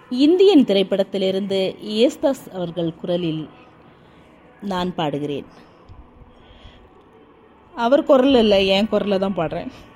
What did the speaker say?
Indian திரைப்படத்திலிருந்து யேசுதாஸ் அவர்கள் குரலில் நான் பாடுகிறேன். அவர் குரல் இல்லை, என் குரலில் தான் பாடுறேன்.